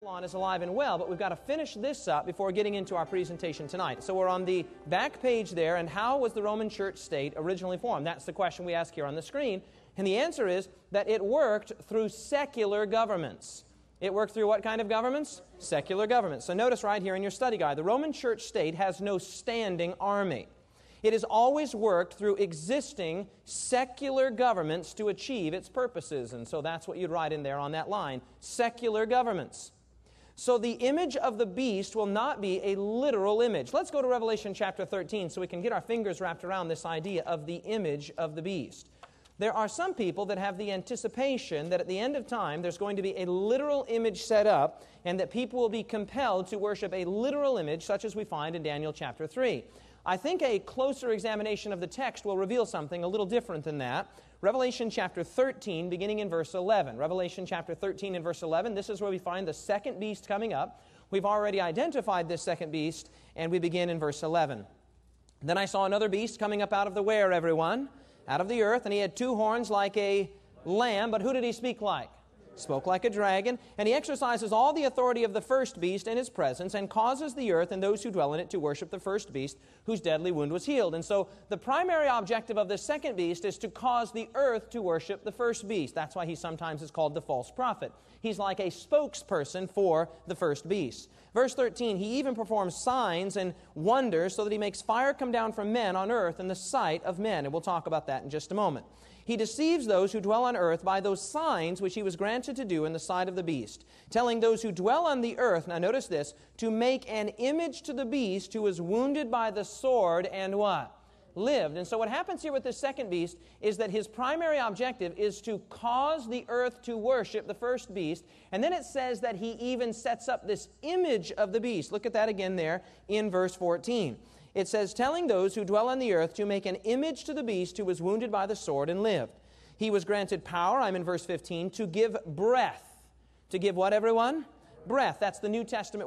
Is alive and well, but we've got to finish this up before getting into our presentation tonight. So we're on the back page there, and how was the Roman church state originally formed? That's the question we ask here on the screen, and the answer is that it worked through secular governments. It worked through what kind of governments? Secular governments. So notice right here in your study guide, the Roman church state has no standing army. It has always worked through existing secular governments to achieve its purposes, and so that's what you'd write in there on that line, secular governments. So the image of the beast will not be a literal image. Let's go to Revelation chapter 13 so we can get our fingers wrapped around this idea of the image of the beast. There are some people that have the anticipation that at the end of time there's going to be a literal image set up and that people will be compelled to worship a literal image such as we find in Daniel chapter 3. I think a closer examination of the text will reveal something a little different than that. Revelation chapter 13, beginning in verse 11. Revelation chapter 13 and verse 11, this is where we find the second beast coming up. We've already identified this second beast, and we begin in verse 11. Then I saw another beast coming up out of the where, everyone? Out of the earth, and he had two horns like a lamb, but who did he speak like? Spoke like a dragon, and he exercises all the authority of the first beast in his presence and causes the earth and those who dwell in it to worship the first beast whose deadly wound was healed. And so the primary objective of the second beast is to cause the earth to worship the first beast. That's why he sometimes is called the false prophet. He's like a spokesperson for the first beast. Verse 13, he even performs signs and wonders so that he makes fire come down from men on earth in the sight of men. And we'll talk about that in just a moment. He deceives those who dwell on earth by those signs which he was granted to do in the sight of the beast, telling those who dwell on the earth, now notice this, to make an image to the beast who was wounded by the sword and what? Lived. And so what happens here with this second beast is that his primary objective is to cause the earth to worship the first beast. And then it says that he even sets up this image of the beast. Look at that again there in verse 14. It says, telling those who dwell on the earth to make an image to the beast who was wounded by the sword and lived. He was granted power, I'm in verse 15, to give breath. To give what, everyone? Breath. That's the New Testament